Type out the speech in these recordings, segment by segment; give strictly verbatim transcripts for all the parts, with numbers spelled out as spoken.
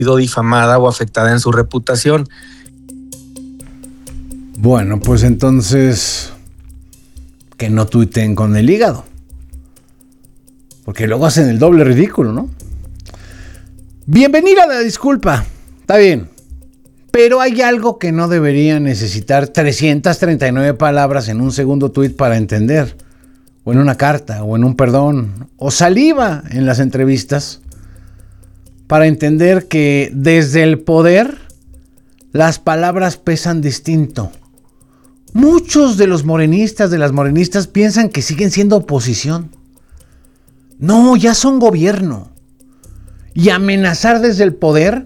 sido difamada o afectada en su reputación. Bueno, pues entonces que no tuiteen con el hígado, porque luego hacen el doble ridículo, ¿no? Bienvenida a la disculpa, está bien, pero hay algo que no debería necesitar trescientas treinta y nueve palabras en un segundo tuit para entender, o en una carta, o en un perdón, o saliva en las entrevistas, para entender que desde el poder las palabras pesan distinto. Muchos de los morenistas, de las morenistas, piensan que siguen siendo oposición. No, ya son gobierno. Y amenazar desde el poder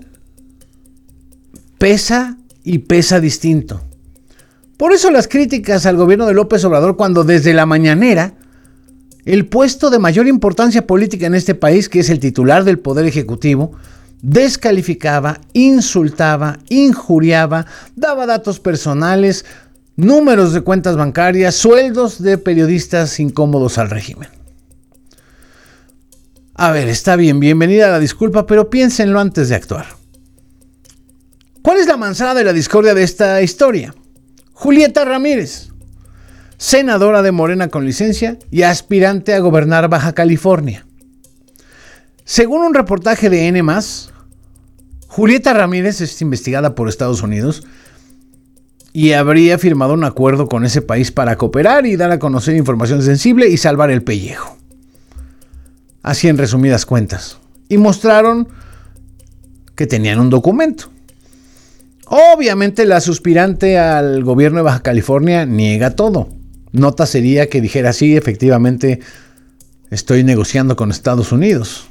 pesa y pesa distinto. Por eso las críticas al gobierno de López Obrador, cuando desde la mañanera el puesto de mayor importancia política en este país, que es el titular del Poder Ejecutivo, descalificaba, insultaba, injuriaba, daba datos personales, números de cuentas bancarias, sueldos de periodistas incómodos al régimen. A ver, está bien, bienvenida a la disculpa, pero piénsenlo antes de actuar. ¿Cuál es la manzana de la discordia de esta historia? Julieta Ramírez, senadora de Morena con licencia y aspirante a gobernar Baja California. Según un reportaje de N más, Julieta Ramírez es investigada por Estados Unidos y habría firmado un acuerdo con ese país para cooperar y dar a conocer información sensible y salvar el pellejo. Así en resumidas cuentas. Y mostraron que tenían un documento. Obviamente la aspirante al gobierno de Baja California niega todo. Nota sería que dijera sí, efectivamente estoy negociando con Estados Unidos.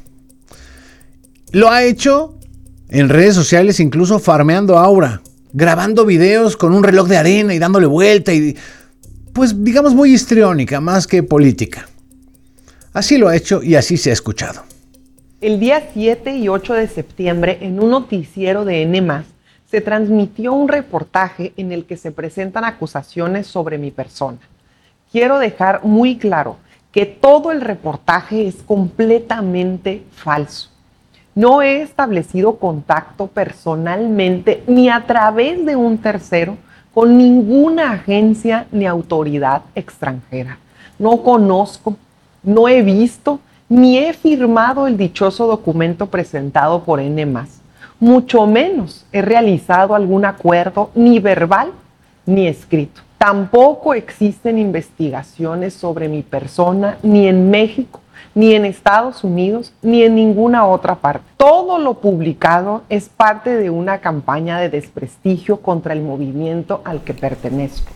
Lo ha hecho en redes sociales, incluso farmeando aura, grabando videos con un reloj de arena y dándole vuelta y, pues digamos, muy histriónica, más que política. Así lo ha hecho y así se ha escuchado. El día siete y ocho de septiembre, en un noticiero de N más, se transmitió un reportaje en el que se presentan acusaciones sobre mi persona. Quiero dejar muy claro que todo el reportaje es completamente falso. No he establecido contacto personalmente ni a través de un tercero con ninguna agencia ni autoridad extranjera. No conozco, no he visto ni he firmado el dichoso documento presentado por N más. Mucho menos he realizado algún acuerdo ni verbal ni escrito. Tampoco existen investigaciones sobre mi persona ni en México, ni en Estados Unidos, ni en ninguna otra parte. Todo lo publicado es parte de una campaña de desprestigio contra el movimiento al que pertenezco.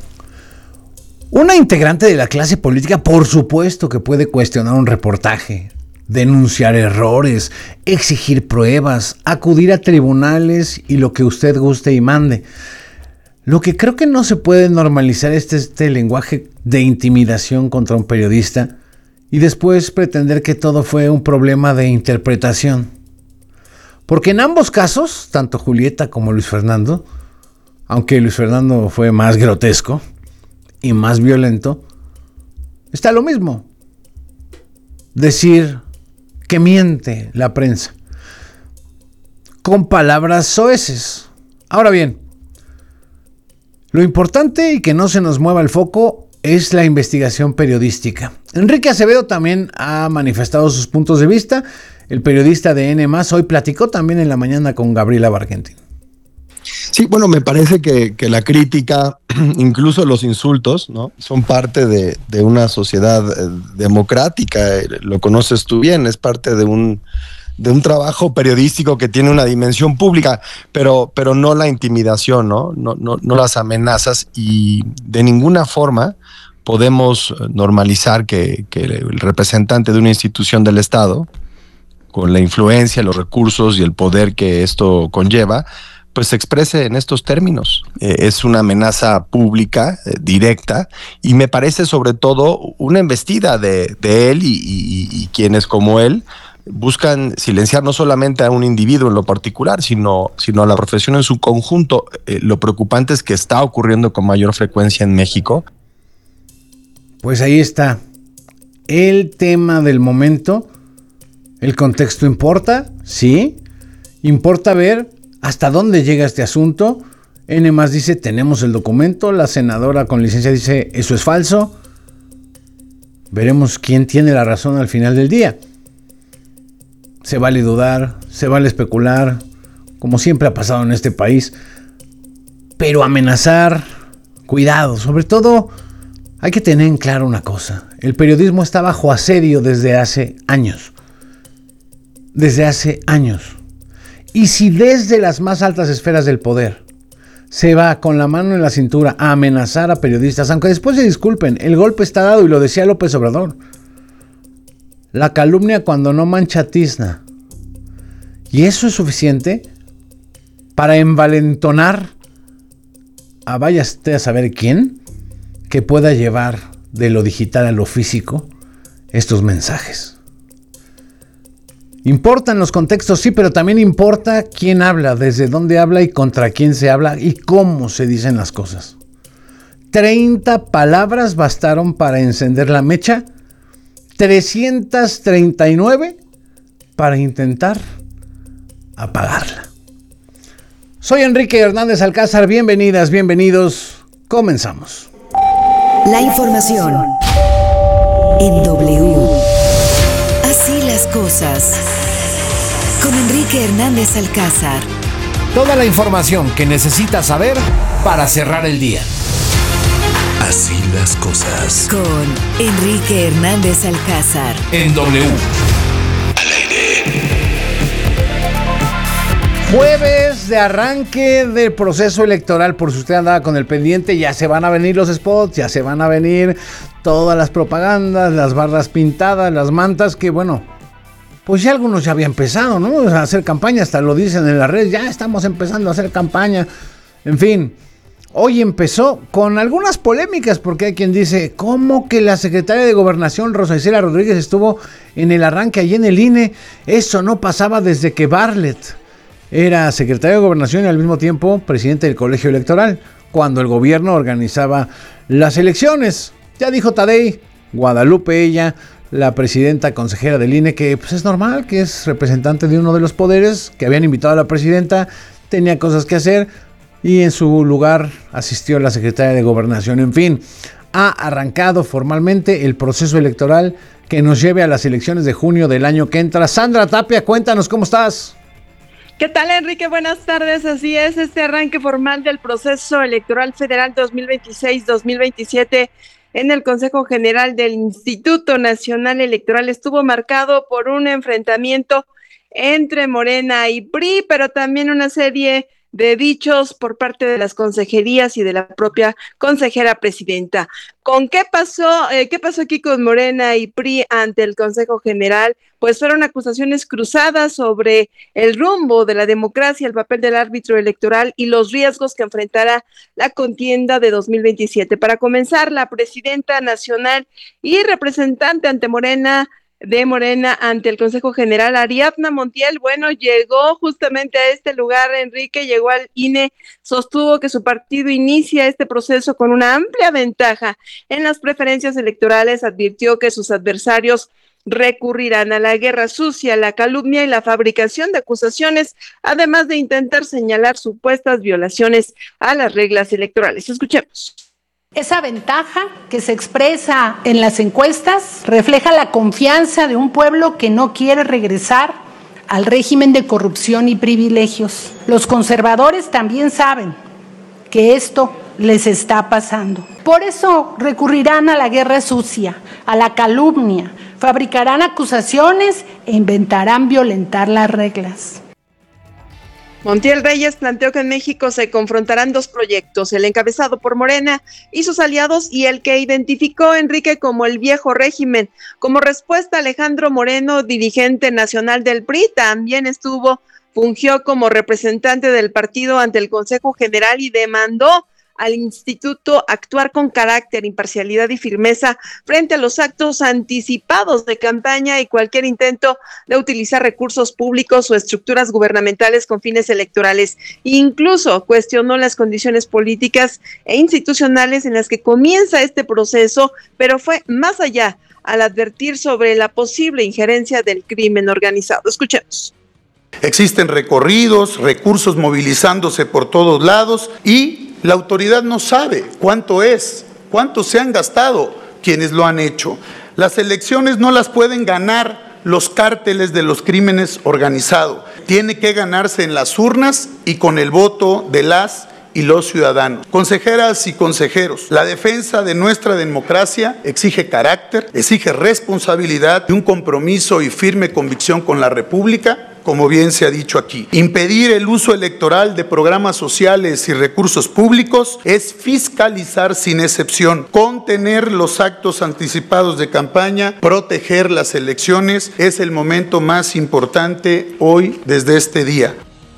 Una integrante de la clase política, por supuesto que puede cuestionar un reportaje, denunciar errores, exigir pruebas, acudir a tribunales y lo que usted guste y mande. Lo que creo que no se puede normalizar es este, este lenguaje de intimidación contra un periodista y después pretender que todo fue un problema de interpretación. Porque en ambos casos, tanto Julieta como Luis Fernando, aunque Luis Fernando fue más grotesco y más violento, está lo mismo. Decir que miente la prensa con palabras soeces. Ahora bien, lo importante y que no se nos mueva el foco es la investigación periodística. Enrique Acevedo también ha manifestado sus puntos de vista. El periodista de N más hoy platicó también en la mañana con Gabriela Barkentin. Sí, bueno, me parece que, que la crítica, incluso los insultos, ¿no?, son parte de, de una sociedad eh, democrática. Lo conoces tú bien, es parte de un, de un trabajo periodístico que tiene una dimensión pública, pero, pero no la intimidación, ¿no? No, no, no las amenazas, y de ninguna forma podemos normalizar que, que el representante de una institución del Estado, con la influencia, los recursos y el poder que esto conlleva, pues se exprese en estos términos. Eh, es una amenaza pública, eh, directa, y me parece sobre todo una embestida de, de él y, y, y quienes como él buscan silenciar no solamente a un individuo en lo particular, sino, sino a la profesión en su conjunto. Eh, lo preocupante es que está ocurriendo con mayor frecuencia en México. Pues ahí está. El tema del momento, el contexto importa, sí, Importa ver hasta dónde llega este asunto. N más dice, tenemos el documento. La senadora con licencia dice, eso es falso. Veremos quién tiene la razón al final del día. Se vale dudar, se vale especular, como siempre ha pasado en este país. Pero amenazar, cuidado. Sobre todo, hay que tener en claro una cosa. El periodismo está bajo asedio desde hace años. Desde hace años. Y si desde las más altas esferas del poder se va con la mano en la cintura a amenazar a periodistas, aunque después se disculpen, el golpe está dado y lo decía López Obrador. La calumnia cuando no mancha tizna. Y eso es suficiente para envalentonar a vaya usted a saber quién que pueda llevar de lo digital a lo físico estos mensajes. Importan los contextos, sí, pero también importa quién habla, desde dónde habla y contra quién se habla y cómo se dicen las cosas. treinta palabras bastaron para encender la mecha, trescientas treinta y nueve para intentar apagarla. Soy Enrique Hernández Alcázar, bienvenidas, bienvenidos, comenzamos. La información en W. Así las cosas. Con Enrique Hernández Alcázar. Toda la información que necesitas saber para cerrar el día. Así las cosas. Con Enrique Hernández Alcázar. En W. Al aire. Jueves de arranque del proceso electoral, por si usted andaba con el pendiente, ya se van a venir los spots, ya se van a venir todas las propagandas, las barras pintadas, las mantas, que bueno, pues ya algunos ya habían empezado, ¿no? A hacer campaña, hasta lo dicen en las redes, ya estamos empezando a hacer campaña. En fin, hoy empezó con algunas polémicas, porque hay quien dice, ¿cómo que la secretaria de Gobernación, Rosa Isela Rodríguez, estuvo en el arranque allí en el I N E? Eso no pasaba desde que Bartlett era secretario de Gobernación y al mismo tiempo presidente del Colegio Electoral, cuando el gobierno organizaba las elecciones. Ya dijo Tadei, Guadalupe ella, la presidenta consejera del I N E, que pues es normal, que es representante de uno de los poderes, que habían invitado a la presidenta, tenía cosas que hacer y en su lugar asistió la secretaria de Gobernación. En fin, ha arrancado formalmente el proceso electoral que nos lleve a las elecciones de junio del año que entra. Sandra Tapia, cuéntanos, ¿cómo estás? ¿Qué tal, Enrique? Buenas tardes. Así es, este arranque formal del proceso electoral federal dos mil veintiséis dos mil veintisiete en el Consejo General del Instituto Nacional Electoral estuvo marcado por un enfrentamiento entre Morena y P R I, pero también una serie de dichos por parte de las consejerías y de la propia consejera presidenta. ¿Con qué pasó? Eh, ¿Qué pasó aquí con Morena y P R I ante el Consejo General? Pues fueron acusaciones cruzadas sobre el rumbo de la democracia, el papel del árbitro electoral y los riesgos que enfrentará la contienda de dos mil veintisiete. Para comenzar, la presidenta nacional y representante ante Morena, de Morena ante el Consejo General, Ariadna Montiel, bueno, llegó justamente a este lugar, Enrique, llegó al I N E, sostuvo que su partido inicia este proceso con una amplia ventaja en las preferencias electorales, advirtió que sus adversarios recurrirán a la guerra sucia, la calumnia y la fabricación de acusaciones, además de intentar señalar supuestas violaciones a las reglas electorales. Escuchemos. Esa ventaja que se expresa en las encuestas refleja la confianza de un pueblo que no quiere regresar al régimen de corrupción y privilegios. Los conservadores también saben que esto les está pasando. Por eso recurrirán a la guerra sucia, a la calumnia, fabricarán acusaciones e inventarán violentar las reglas. Montiel Reyes planteó que en México se confrontarán dos proyectos, el encabezado por Morena y sus aliados y el que identificó Enrique como el viejo régimen. Como respuesta, Alejandro Moreno, dirigente nacional del P R I, también estuvo, fungió como representante del partido ante el Consejo General y demandó al instituto actuar con carácter, imparcialidad y firmeza frente a los actos anticipados de campaña y cualquier intento de utilizar recursos públicos o estructuras gubernamentales con fines electorales. Incluso cuestionó las condiciones políticas e institucionales en las que comienza este proceso, pero fue más allá al advertir sobre la posible injerencia del crimen organizado. Escuchemos. Existen recorridos, recursos movilizándose por todos lados y la autoridad no sabe cuánto es, cuánto se han gastado quienes lo han hecho. Las elecciones no las pueden ganar los cárteles de los crímenes organizados. Tiene que ganarse en las urnas y con el voto de las y los ciudadanos. Consejeras y consejeros, la defensa de nuestra democracia exige carácter, exige responsabilidad y un compromiso y firme convicción con la República, como bien se ha dicho aquí. Impedir el uso electoral de programas sociales y recursos públicos es fiscalizar sin excepción, contener los actos anticipados de campaña, proteger las elecciones. Es el momento más importante hoy desde este día.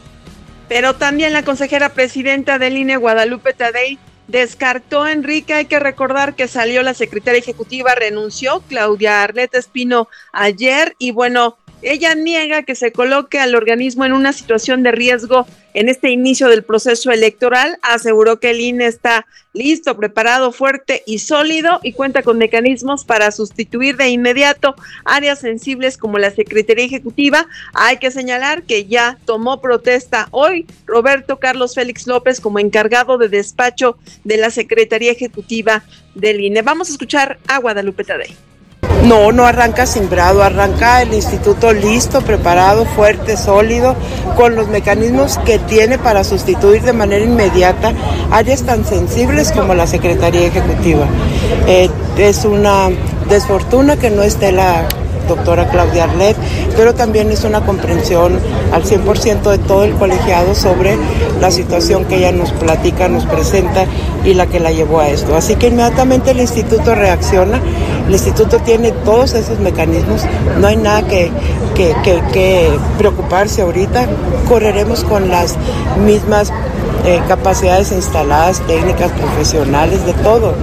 Pero también la consejera presidenta del I N E, Guadalupe Tadei, descartó, Enrique, hay que recordar que salió la secretaria ejecutiva, renunció Claudia Arleta Espino ayer y bueno, ella niega que se coloque al organismo en una situación de riesgo en este inicio del proceso electoral. Aseguró que el I N E está listo, preparado, fuerte y sólido y cuenta con mecanismos para sustituir de inmediato áreas sensibles como la Secretaría Ejecutiva. Hay que señalar que ya tomó protesta hoy Roberto Carlos Félix López como encargado de despacho de la Secretaría Ejecutiva del I N E. Vamos a escuchar a Guadalupe Tadei. No, no arranca cimbrado, arranca el instituto listo, preparado, fuerte, sólido, con los mecanismos que tiene para sustituir de manera inmediata áreas tan sensibles como la Secretaría Ejecutiva. Eh, es una desfortuna que no esté la doctora Claudia Arlet, pero también es una comprensión al cien por ciento de todo el colegiado sobre la situación que ella nos platica, nos presenta y la que la llevó a esto. Así que inmediatamente el instituto reacciona, el instituto tiene todos esos mecanismos, no hay nada que, que, que, que preocuparse ahorita, correremos con las mismas eh, capacidades instaladas, técnicas, profesionales, de todo.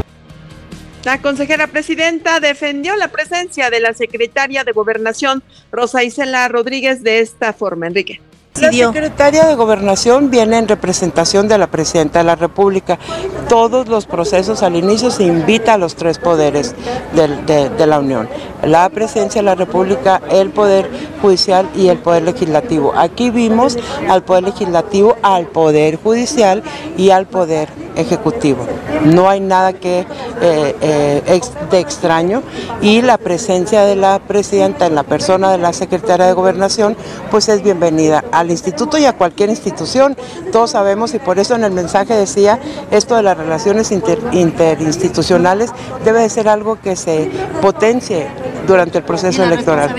La consejera presidenta defendió la presencia de la secretaria de Gobernación, Rosa Isela Rodríguez, de esta forma, Enrique. La secretaria de Gobernación viene en representación de la Presidenta de la República. Todos los procesos al inicio se invita a los tres poderes de, de, de la Unión. La Presidencia de la República, el Poder Judicial y el Poder Legislativo. Aquí vimos al Poder Legislativo, al Poder Judicial y al Poder Ejecutivo. No hay nada que eh, eh, ex, de extraño y la presencia de la Presidenta en la persona de la Secretaria de Gobernación pues es bienvenida al instituto y a cualquier institución. Todos sabemos y por eso en el mensaje decía esto de las relaciones inter, interinstitucionales debe de ser algo que se potencie durante el proceso electoral.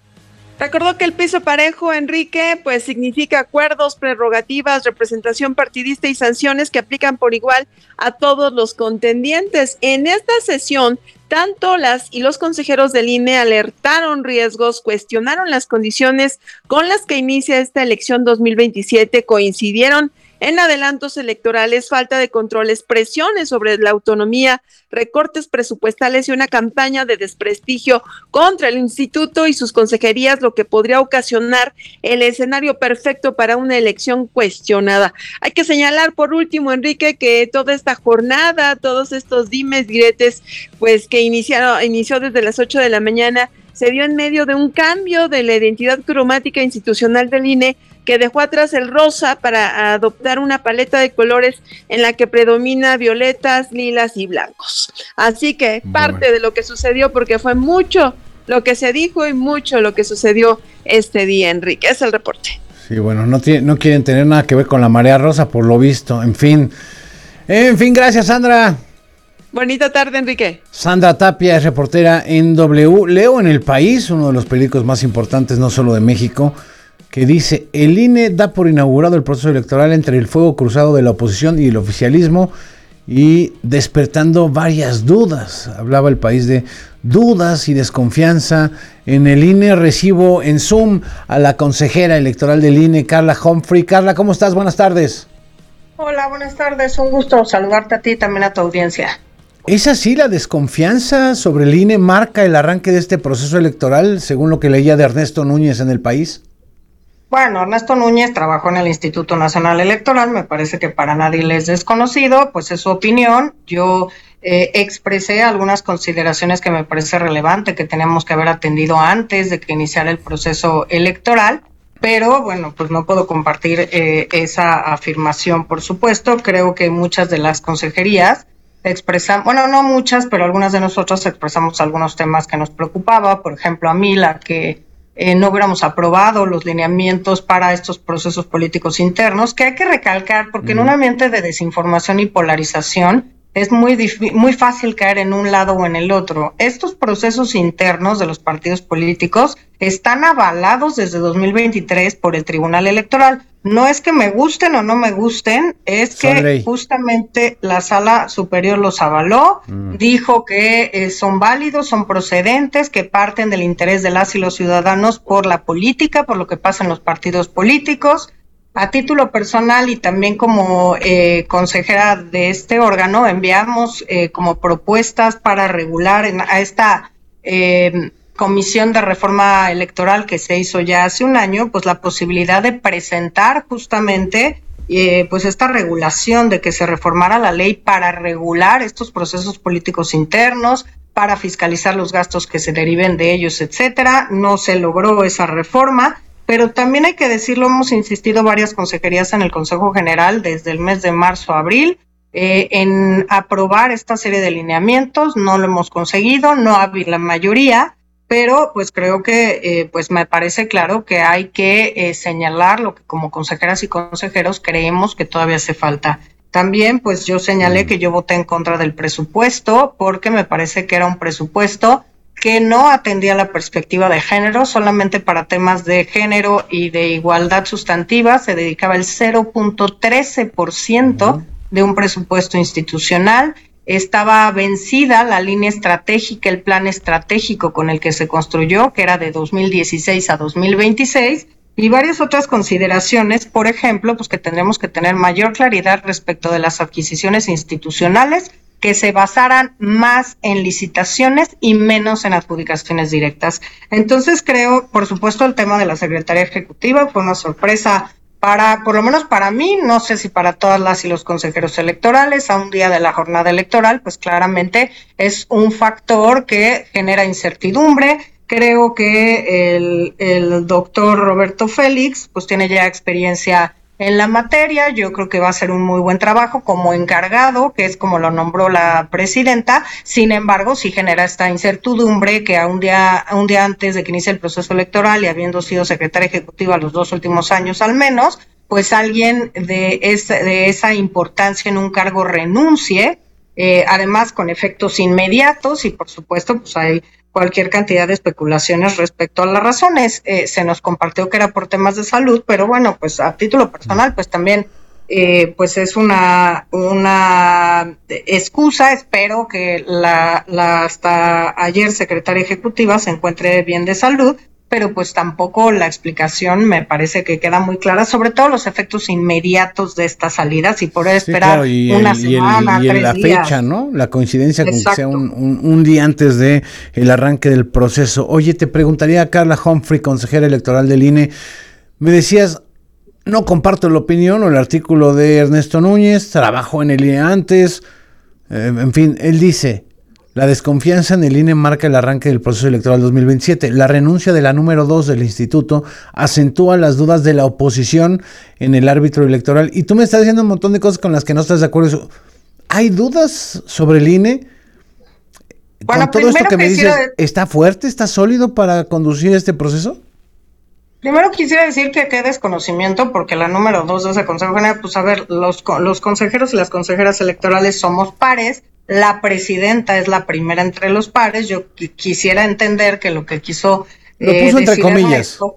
Recordó que el piso parejo, Enrique, pues significa acuerdos, prerrogativas, representación partidista y sanciones que aplican por igual a todos los contendientes. En esta sesión, tanto las y los consejeros del I N E alertaron riesgos, cuestionaron las condiciones con las que inicia esta elección dos mil veintisiete, coincidieron en adelantos electorales, falta de controles, presiones sobre la autonomía, recortes presupuestales y una campaña de desprestigio contra el instituto y sus consejerías, lo que podría ocasionar el escenario perfecto para una elección cuestionada. Hay que señalar por último, Enrique, que toda esta jornada, todos estos dimes, diretes, pues que iniciaron, inició desde las ocho de la mañana, se dio en medio de un cambio de la identidad cromática institucional del I N E, que dejó atrás el rosa para adoptar una paleta de colores en la que predomina violetas, lilas y blancos. Así que parte bueno. de lo que sucedió, porque fue mucho lo que se dijo y mucho lo que sucedió este día, Enrique. Es el reporte. Sí, bueno, no, tiene, no quieren tener nada que ver con la marea rosa, por lo visto. En fin, en fin, gracias, Sandra. Bonita tarde, Enrique. Sandra Tapia es reportera en W. Leo en El País, uno de los periódicos más importantes, no solo de México, que dice, el I N E da por inaugurado el proceso electoral entre el fuego cruzado de la oposición y el oficialismo y despertando varias dudas. Hablaba El País de dudas y desconfianza en el I N E. Recibo en Zoom a la consejera electoral del I N E, Carla Humphrey. Carla, ¿cómo estás? Buenas tardes. Hola, buenas tardes. Un gusto saludarte a ti y también a tu audiencia. ¿Es así la desconfianza sobre el I N E marca el arranque de este proceso electoral, según lo que leía de Ernesto Núñez en El País? Bueno, Ernesto Núñez trabajó en el Instituto Nacional Electoral, me parece que para nadie le es desconocido, pues es su opinión. Yo eh, expresé algunas consideraciones que me parece relevante, que teníamos que haber atendido antes de que iniciara el proceso electoral. pero bueno, pues no puedo compartir eh, esa afirmación, por supuesto. Creo que muchas de las consejerías expresan, bueno, no muchas, pero algunas de nosotros expresamos algunos temas que nos preocupaba. Por ejemplo, a mí la que eh, no hubiéramos aprobado los lineamientos para estos procesos políticos internos, que hay que recalcar, porque mm. en un ambiente de desinformación y polarización es muy dif- muy fácil caer en un lado o en el otro. Estos procesos internos de los partidos políticos están avalados desde dos mil veintitrés por el Tribunal Electoral. No es que me gusten o no me gusten, es que Sandrey. justamente la Sala Superior los avaló, mm. dijo que eh, son válidos, son procedentes, que parten del interés de las y los ciudadanos por la política, por lo que pasa en los partidos políticos. A título personal y también como eh, consejera de este órgano, enviamos eh, como propuestas para regular en, a esta eh, comisión de reforma electoral que se hizo ya hace un año, pues la posibilidad de presentar justamente eh, pues esta regulación de que se reformara la ley para regular estos procesos políticos internos, para fiscalizar los gastos que se deriven de ellos, etcétera. No se logró esa reforma. Pero también hay que decirlo, hemos insistido varias consejerías en el Consejo General desde el mes de marzo a abril eh, en aprobar esta serie de lineamientos. No lo hemos conseguido, no ha habido la mayoría, pero pues creo que eh, pues me parece claro que hay que eh, señalar lo que como consejeras y consejeros creemos que todavía hace falta. También pues yo señalé que yo voté en contra del presupuesto porque me parece que era un presupuesto que no atendía la perspectiva de género, solamente para temas de género y de igualdad sustantiva se dedicaba el cero punto trece por ciento uh-huh. de un presupuesto institucional. Estaba vencida la línea estratégica, el plan estratégico con el que se construyó, que era de dos mil dieciséis a dos mil veintiséis, y varias otras consideraciones, por ejemplo, pues que tendremos que tener mayor claridad respecto de las adquisiciones institucionales, que se basaran más en licitaciones y menos en adjudicaciones directas. Entonces creo, por supuesto, el tema de la Secretaría Ejecutiva fue una sorpresa para, por lo menos para mí, no sé si para todas las y los consejeros electorales, a un día de la jornada electoral, pues claramente es un factor que genera incertidumbre. Creo que el, el doctor Roberto Félix, pues tiene ya experiencia en la materia. Yo creo que va a ser un muy buen trabajo como encargado, que es como lo nombró la presidenta. Sin embargo, sí genera esta incertidumbre que a un día, a un día antes de que inicie el proceso electoral y habiendo sido secretaria ejecutiva los dos últimos años al menos, pues alguien de esa, de esa importancia en un cargo renuncie, eh, además con efectos inmediatos y por supuesto pues hay cualquier cantidad de especulaciones respecto a las razones. Eh, se nos compartió que era por temas de salud, pero bueno, pues a título personal, pues también eh, pues es una una excusa. Espero que la, la hasta ayer secretaria ejecutiva se encuentre bien de salud, pero pues tampoco la explicación me parece que queda muy clara, sobre todo los efectos inmediatos de esta salida, si por esperar sí, claro, y una el, semana, y el, y tres la días. fecha, ¿no? La coincidencia con Exacto. que sea un, un, un día antes de el arranque del proceso. Oye, te preguntaría, Carla Humphrey, consejera electoral del I N E, me decías, no comparto la opinión o el artículo de Ernesto Núñez, trabajó en el I N E antes, eh, en fin, él dice... La desconfianza en el I N E marca el arranque del proceso electoral dos mil veintisiete. La renuncia de la número dos del instituto acentúa las dudas de la oposición en el árbitro electoral. Y tú me estás diciendo un montón de cosas con las que no estás de acuerdo. ¿Hay dudas sobre el I N E? Bueno, con todo esto que me dices, de... ¿está fuerte, está sólido para conducir este proceso? Primero quisiera decir que qué desconocimiento, porque la número dos de ese Consejo General, pues a ver, los, los consejeros y las consejeras electorales somos pares. La presidenta es la primera entre los pares. Yo qu- quisiera entender que lo que quiso lo eh, puso entre decir comillas. Ernesto,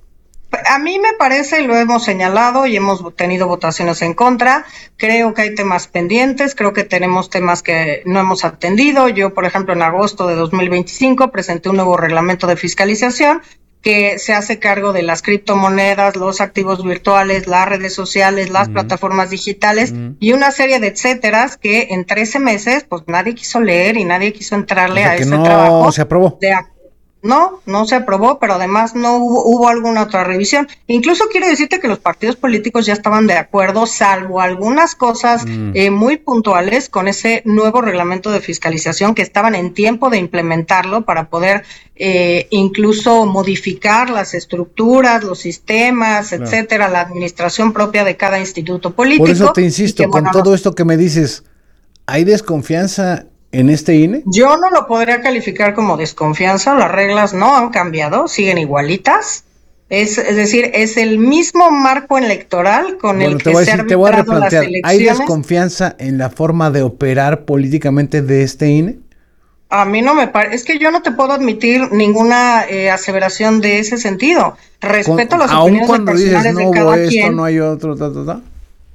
a mí me parece, y lo hemos señalado y hemos tenido votaciones en contra, creo que hay temas pendientes, creo que tenemos temas que no hemos atendido. Yo, por ejemplo, en agosto de dos mil veinticinco presenté un nuevo reglamento de fiscalización que se hace cargo de las criptomonedas, los activos virtuales, las redes sociales, las uh-huh. plataformas digitales uh-huh. y una serie de etcéteras que en trece meses pues nadie quiso leer y nadie quiso entrarle o sea, a que ese no trabajo. Se aprobó. De, No, no se aprobó, pero además no hubo, hubo alguna otra revisión. Incluso quiero decirte que los partidos políticos ya estaban de acuerdo, salvo algunas cosas mm. eh, muy puntuales con ese nuevo reglamento de fiscalización, que estaban en tiempo de implementarlo para poder eh, incluso modificar las estructuras, los sistemas, claro. etcétera, la administración propia de cada instituto político. Por eso te insisto, que, con bueno, todo esto que me dices, ¿hay desconfianza en este I N E? Yo no lo podría calificar como desconfianza, las reglas no han cambiado, siguen igualitas, es, es decir, es el mismo marco electoral con bueno, el que se han arbitrado las elecciones. ¿Hay desconfianza en la forma de operar políticamente de este I N E? A mí no me parece, es que yo no te puedo admitir ninguna eh, aseveración de ese sentido. Respeto con, las opiniones de personales dices, no, de cada esto, quien. No hay otro, ta, ta, ta.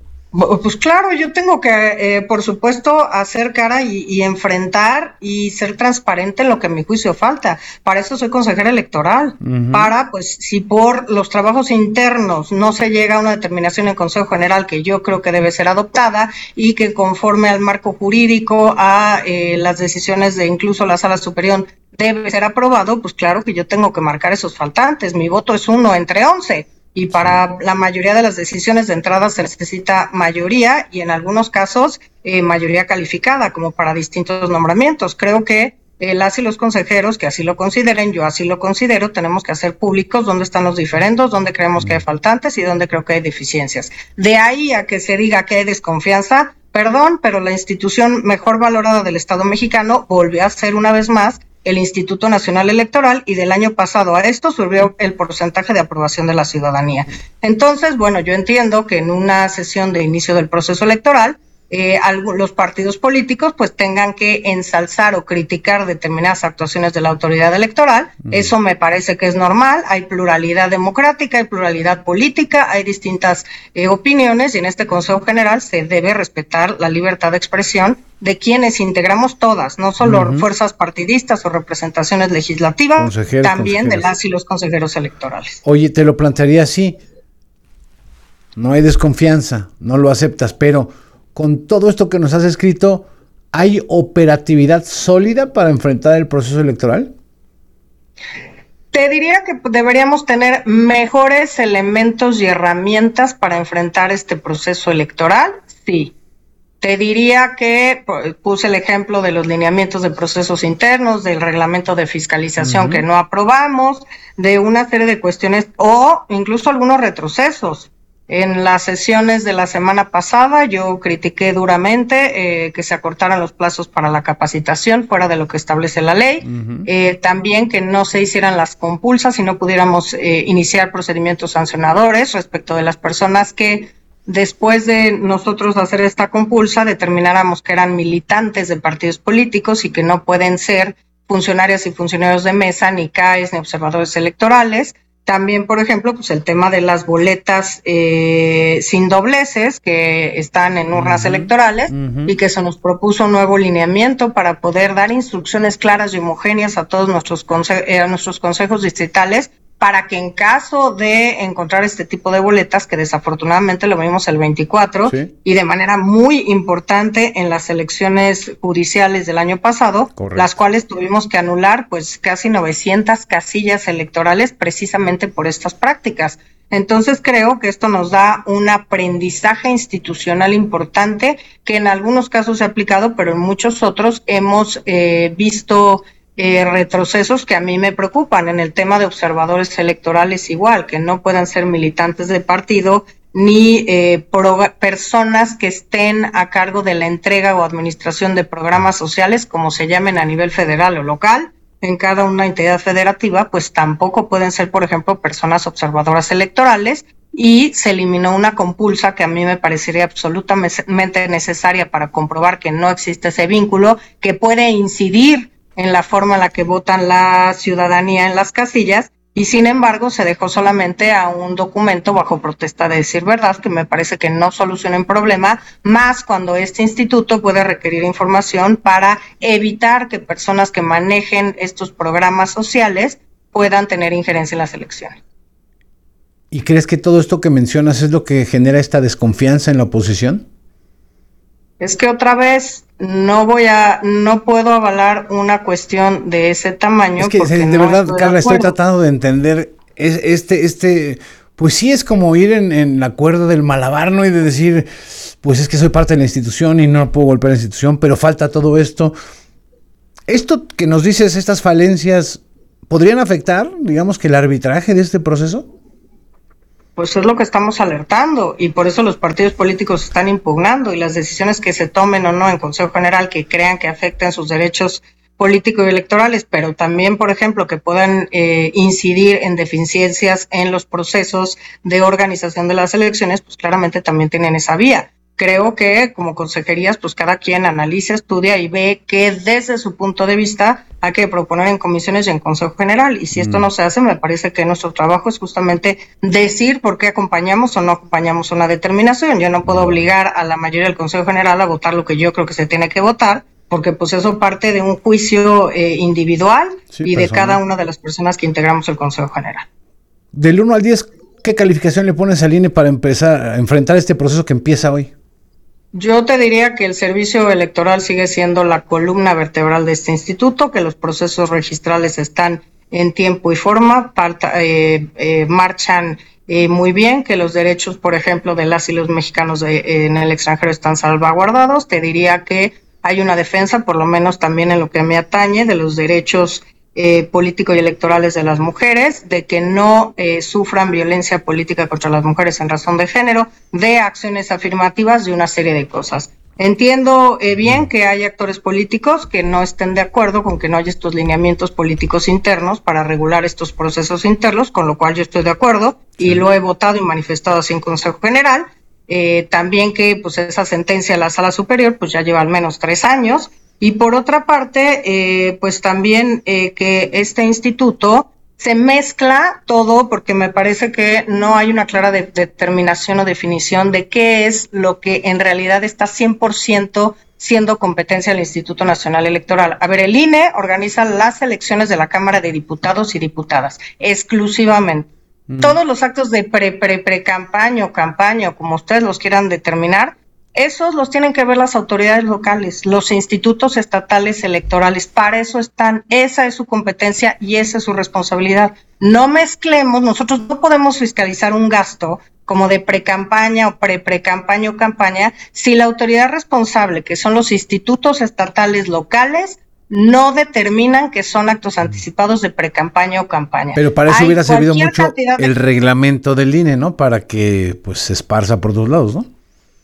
Pues claro, yo tengo que, eh, por supuesto, hacer cara y, y enfrentar y ser transparente en lo que a mi juicio falta. Para eso soy consejera electoral. Uh-huh. Para, pues, si por los trabajos internos no se llega a una determinación en Consejo General que yo creo que debe ser adoptada y que conforme al marco jurídico, a eh, las decisiones de incluso la Sala Superior debe ser aprobado, pues claro que yo tengo que marcar esos faltantes. Mi voto es uno entre once. Y para la mayoría de las decisiones de entrada se necesita mayoría y en algunos casos eh, mayoría calificada, como para distintos nombramientos. Creo que eh, las y los consejeros que así lo consideren, yo así lo considero, tenemos que hacer públicos dónde están los diferendos, dónde creemos que hay faltantes y dónde creo que hay deficiencias. De ahí a que se diga que hay desconfianza, perdón, pero la institución mejor valorada del Estado mexicano volvió a ser una vez más el Instituto Nacional Electoral, y del año pasado a esto subió el porcentaje de aprobación de la ciudadanía. Entonces, bueno, yo entiendo que en una sesión de inicio del proceso electoral, eh, los partidos políticos pues tengan que ensalzar o criticar determinadas actuaciones de la autoridad electoral. Mm. Eso me parece que es normal. Hay pluralidad democrática, hay pluralidad política, hay distintas eh, opiniones, y en este Consejo General se debe respetar la libertad de expresión de quienes integramos todas, no solo uh-huh. fuerzas partidistas o representaciones legislativas, consejeros, también consejeros. de las y los consejeros electorales. Oye, te lo plantearía así, no hay desconfianza, no lo aceptas, pero con todo esto que nos has escrito, ¿hay operatividad sólida para enfrentar el proceso electoral? Te diría que deberíamos tener mejores elementos y herramientas para enfrentar este proceso electoral, sí. Te diría que puse el ejemplo de los lineamientos de procesos internos, del reglamento de fiscalización uh-huh. que no aprobamos, de una serie de cuestiones o incluso algunos retrocesos. En las sesiones de la semana pasada yo critiqué duramente eh, que se acortaran los plazos para la capacitación fuera de lo que establece la ley, uh-huh. eh, también que no se hicieran las compulsas y no pudiéramos eh, iniciar procedimientos sancionadores respecto de las personas que después de nosotros hacer esta compulsa determináramos que eran militantes de partidos políticos y que no pueden ser funcionarias y funcionarios de mesa, ni C A E S, ni observadores electorales. También, por ejemplo, pues el tema de las boletas eh, sin dobleces que están en urnas uh-huh. electorales uh-huh. y que se nos propuso un nuevo lineamiento para poder dar instrucciones claras y homogéneas a todos nuestros, conse- eh, a nuestros consejos distritales, para que en caso de encontrar este tipo de boletas, que desafortunadamente lo vimos el veinticuatro, sí. y de manera muy importante en las elecciones judiciales del año pasado, correcto. Las cuales tuvimos que anular pues casi novecientas casillas electorales precisamente por estas prácticas. Entonces creo que esto nos da un aprendizaje institucional importante que en algunos casos se ha aplicado, pero en muchos otros hemos eh, visto Eh, retrocesos que a mí me preocupan. En el tema de observadores electorales igual, que no puedan ser militantes de partido ni eh, pro- personas que estén a cargo de la entrega o administración de programas sociales, como se llamen a nivel federal o local, en cada una entidad federativa, pues tampoco pueden ser, por ejemplo, personas observadoras electorales, y se eliminó una compulsa que a mí me parecería absolutamente necesaria para comprobar que no existe ese vínculo, que puede incidir en la forma en la que votan la ciudadanía en las casillas, y sin embargo se dejó solamente a un documento bajo protesta de decir verdad, que me parece que no soluciona el problema, más cuando este instituto puede requerir información para evitar que personas que manejen estos programas sociales puedan tener injerencia en las elecciones. ¿Y crees que todo esto que mencionas es lo que genera esta desconfianza en la oposición? Es que otra vez no voy a, no puedo avalar una cuestión de ese tamaño. Es que porque de no verdad, estoy Carla, de estoy acuerdo. tratando de entender es, este, este, pues sí es como ir en, en la cuerda del malabar, ¿no? Y de decir, pues es que soy parte de la institución y no puedo golpear la institución, pero falta todo esto. Esto que nos dices, estas falencias, ¿podrían afectar, digamos, que el arbitraje de este proceso? Pues es lo que estamos alertando y por eso los partidos políticos están impugnando y las decisiones que se tomen o no en Consejo General que crean que afecten sus derechos políticos y electorales, pero también, por ejemplo, que puedan eh, incidir en deficiencias en los procesos de organización de las elecciones, pues claramente también tienen esa vía. Creo que como consejerías, pues cada quien analiza, estudia y ve que desde su punto de vista hay que proponer en comisiones y en Consejo General. Y si esto no se hace, me parece que nuestro trabajo es justamente decir por qué acompañamos o no acompañamos una determinación. Yo no puedo obligar a la mayoría del Consejo General a votar lo que yo creo que se tiene que votar, porque pues eso parte de un juicio eh, individual sí, y de personal. Cada una de las personas que integramos el Consejo General. Del uno al diez, ¿qué calificación le pones al I N E para empezar a enfrentar este proceso que empieza hoy? Yo te diría que el servicio electoral sigue siendo la columna vertebral de este instituto, que los procesos registrales están en tiempo y forma, parta, eh, eh, marchan eh, muy bien, que los derechos, por ejemplo, de las y los mexicanos de, eh, en el extranjero están salvaguardados. Te diría que hay una defensa, por lo menos también en lo que me atañe, de los derechos Eh, políticos y electorales de las mujeres, de que no eh, sufran violencia política contra las mujeres en razón de género, de acciones afirmativas, de una serie de cosas. Entiendo eh, bien que hay actores políticos que no estén de acuerdo con que no haya estos lineamientos políticos internos para regular estos procesos internos, con lo cual yo estoy de acuerdo y lo he votado y manifestado así en Consejo General. Eh, también que pues esa sentencia de la Sala Superior pues ya lleva al menos tres años. Y por otra parte, eh, pues también eh, que este instituto se mezcla todo porque me parece que no hay una clara de- determinación o definición de qué es lo que en realidad está cien por ciento siendo competencia del Instituto Nacional Electoral. A ver, el I N E organiza las elecciones de la Cámara de Diputados y Diputadas, exclusivamente. Mm. Todos los actos de pre, pre, pre-campaña o campaña, o como ustedes los quieran determinar, esos los tienen que ver las autoridades locales, los institutos estatales electorales. Para eso están, esa es su competencia y esa es su responsabilidad. No mezclemos, nosotros no podemos fiscalizar un gasto como de pre-campaña o pre-pre-campaña o campaña si la autoridad responsable, que son los institutos estatales locales, no determinan que son actos anticipados de pre-campaña o campaña. Pero para eso Hay hubiera servido cualquier mucho cantidad de- el reglamento del I N E, ¿no? Para que pues se esparza por todos lados, ¿no?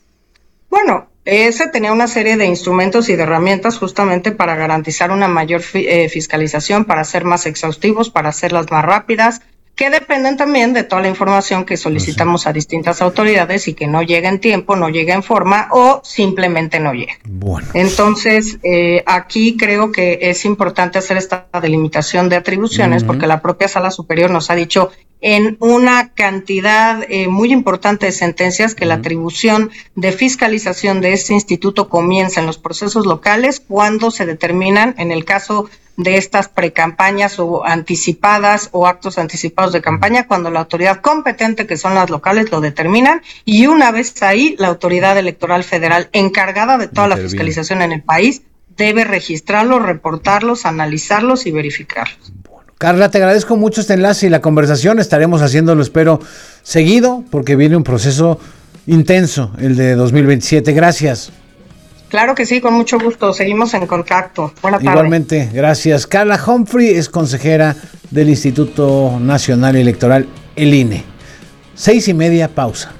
Bueno, ese tenía una serie de instrumentos y de herramientas justamente para garantizar una mayor fi- eh, fiscalización, para ser más exhaustivos, para hacerlas más rápidas, que dependen también de toda la información que solicitamos a distintas autoridades y que no llega en tiempo, no llega en forma o simplemente no llega. Bueno. Entonces, eh, aquí creo que es importante hacer esta delimitación de atribuciones, Ujú. porque la propia Sala Superior nos ha dicho en una cantidad eh, muy importante de sentencias que la atribución de fiscalización de este instituto comienza en los procesos locales cuando se determinan, en el caso de estas precampañas o anticipadas o actos anticipados de campaña, cuando la autoridad competente, que son las locales, lo determinan, y una vez ahí, la autoridad electoral federal encargada de toda la Interviene. fiscalización en el país debe registrarlos, reportarlos, analizarlos y verificarlos. Carla, te agradezco mucho este enlace y la conversación. Estaremos haciéndolo, espero, seguido, porque viene un proceso intenso, el de dos mil veintisiete. Gracias. Claro que sí, con mucho gusto. Seguimos en contacto. Buena tarde. Igualmente, gracias. Carla Humphrey es consejera del Instituto Nacional Electoral, el I N E. Seis y media, pausa.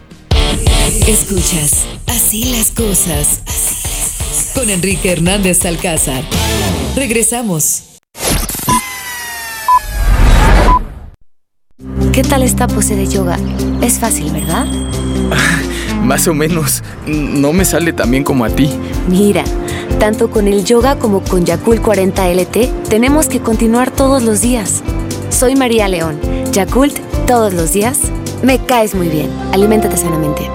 Escuchas Así las cosas con Enrique Hernández Alcázar. Regresamos. ¿Qué tal esta pose de yoga? Es fácil, ¿verdad? Más o menos. No me sale tan bien como a ti. Mira, tanto con el yoga como con Yakult cuarenta L T, tenemos que continuar todos los días. Soy María León. Yakult, todos los días. Me caes muy bien. Aliméntate sanamente.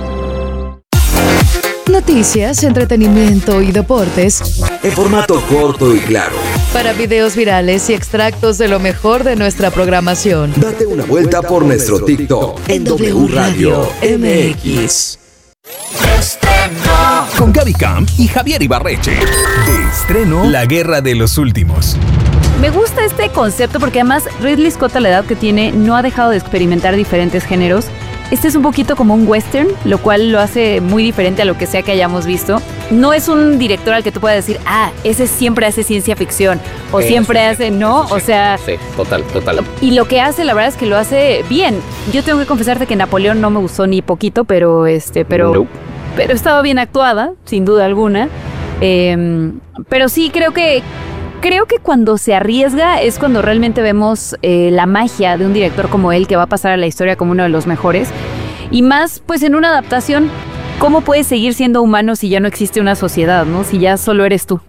Noticias, entretenimiento y deportes En formato corto y claro. para videos virales y extractos de lo mejor de nuestra programación. Date una vuelta por nuestro TikTok en W Radio M X. Con Gaby Camp y Javier Ibarreche. De estreno, La Guerra de los Últimos. Me gusta este concepto porque además Ridley Scott, a la edad que tiene, no ha dejado de experimentar diferentes géneros. Este es un poquito como un western, lo cual lo hace muy diferente a lo que sea que hayamos visto. No es un director al que tú puedas decir, ah, ese siempre hace ciencia ficción, o sí, siempre sí, hace, ¿no? Sí, o sea... Sí, total, total. Y lo que hace, la verdad es que lo hace bien. Yo tengo que confesarte que Napoleón no me gustó ni poquito, pero este, pero... No. Pero estaba bien actuada, sin duda alguna. Eh, pero sí, creo que... Creo que cuando se arriesga es cuando realmente vemos eh, la magia de un director como él, que va a pasar a la historia como uno de los mejores. Y más, pues en una adaptación, ¿cómo puedes seguir siendo humano si ya no existe una sociedad, ¿no? Si ya solo eres tú.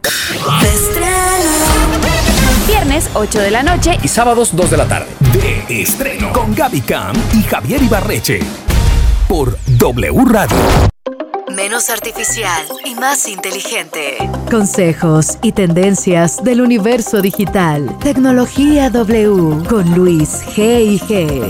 Viernes, ocho de la noche. Y sábados, dos de la tarde. De estreno. Con Gaby Camp y Javier Ibarreche. Por W Radio. Menos artificial y más inteligente. Consejos y tendencias del universo digital. Tecnología W con Luis G y G.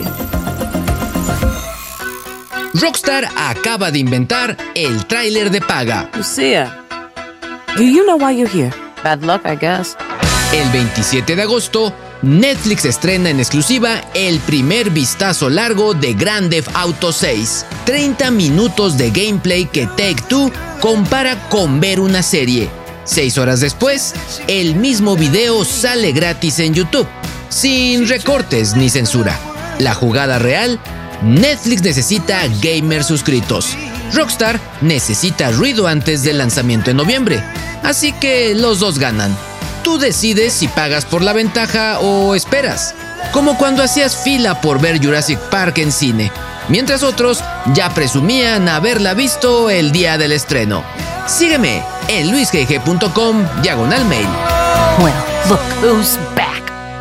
Rockstar acaba de inventar el tráiler de paga. Lucia, do you know why you're here? Bad luck, I guess. El veintisiete de agosto, Netflix estrena en exclusiva el primer vistazo largo de Grand Theft Auto seis. treinta minutos de gameplay que Take-Two compara con ver una serie. Seis horas después, el mismo video sale gratis en YouTube, sin recortes ni censura. La jugada real: Netflix necesita gamers suscritos. Rockstar necesita ruido antes del lanzamiento en noviembre. Así que los dos ganan. Tú decides si pagas por la ventaja o esperas. Como cuando hacías fila por ver Jurassic Park en cine, mientras otros ya presumían haberla visto el día del estreno. Sígueme en luisgg.com diagonal mail. Well, look who's back.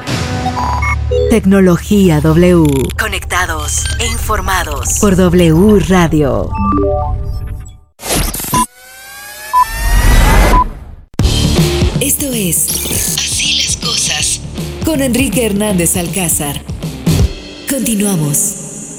Tecnología W. Conectados e informados. Por W Radio. Esto es Así las Cosas con Enrique Hernández Alcázar. Continuamos.